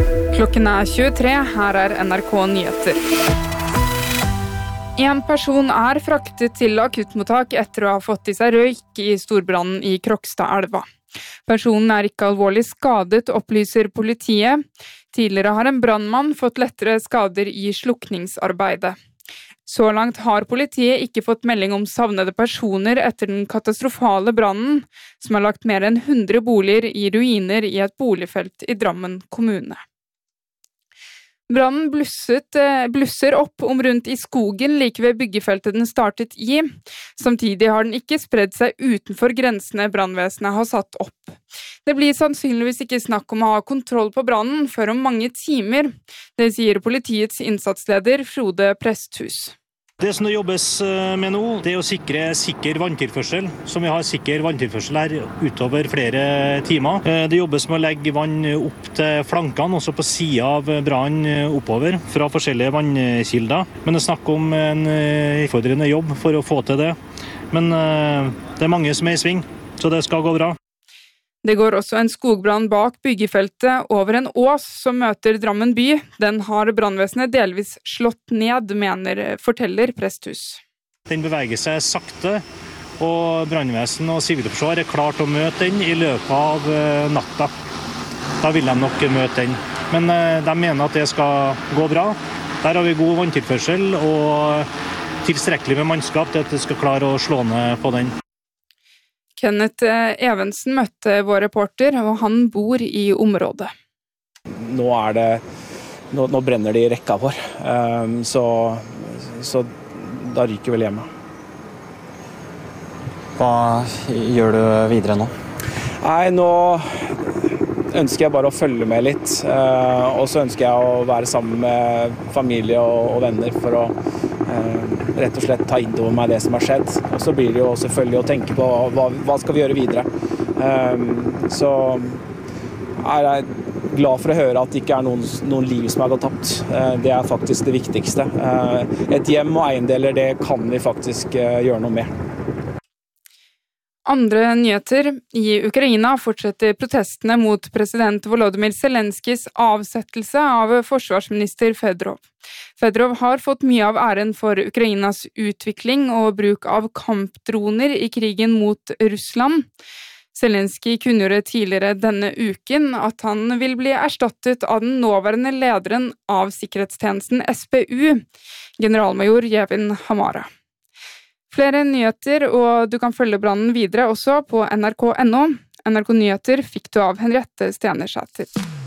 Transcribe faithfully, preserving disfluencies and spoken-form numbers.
Klokken er tjuetre, her er N R K Nyheter. En person er fraktet til akuttmottak etter å ha fått i seg røyk i storbrannen i Krokstadelva. Personen er ikke alvorlig skadet, opplyser politiet. Tidligere har en brannmann fått lettere skader i slukningsarbeidet. Så langt har politiet ikke fått melding om savnede personer etter den katastrofale brannen, som har lagt mer enn hundre boliger i ruiner i et boligfelt i Drammen kommune. Brannen blusset, blusser opp om rundt i skogen like ved byggefeltet den startet i. Samtidig har den ikke spredd seg utenfor grensene brannvesenet har satt opp. Det blir sannsynligvis ikke snakk om å ha kontroll på brannen før om mange timer. Det sier politiets innsatsleder Frode Presthus. Det som det jobbes med nå, det er å sikre sikker vanntilførsel, som vi har sikker vanntilførsel her utover flere timer. Det jobbes med å legge vann opp til flankene, også på siden av brannen oppover, fra forskjellige vannkilder. Men det er snakk om en utfordrende jobb for å få til det. Men det er mange som er i sving, så det skal gå bra. Det går også en skogbrann bak byggefeltet over en ås som møter Drammen by. Den har brannvesenet delvis slått ned, mener forteller Presthus. Den beveger seg sakte, og brannvesen og sivilforsvar er klart å møte den i løpet av natta. Da vil de nok møte den. Men de mener at det skal gå bra. Der har vi god vanntilførsel og tilstrekkelig med mannskap til at det skal klare å slå ned på den. Kenneth Evensen møtte vår reporter, og han bor i området. Nå, er det, nå, nå brenner det i rekka vår, um, så, så da ryker vel hjemme. Hva gjør du videre nå? Nei, nå ønsker jeg bare å følge med litt, uh, og så ønsker jeg å være sammen med familie og, og venner for å uh, rett og slett ta inn over meg det som har skjedd. Og så blir det jo selvfølgelig å tenke på hva, hva skal vi gjøre videre. Um, så er jeg glad for å høre at det ikke er noen, noen liv som har gått tapt. Uh, det er faktisk det viktigste. Uh, et hjem og eiendeler, det kan vi faktisk uh, gjøre noe med. Andre nyheter. I Ukraina fortsetter protestene mot president Volodymyr Zelenskys avsettelse av forsvarsminister Fedorov. Fedorov har fått mye av æren for Ukrainas utvikling og bruk av kampdroner i krigen mot Russland. Zelensky kunngjorde tidligere denne uken at han vil bli erstattet av den nåværende lederen av sikkerhetstjenesten S B U, generalmajor Jevin Hamara. Flere nyheter, og du kan følge brannen videre også på N R K punktum N O. N R K Nyheter fikk du av Henriette Stenersæter.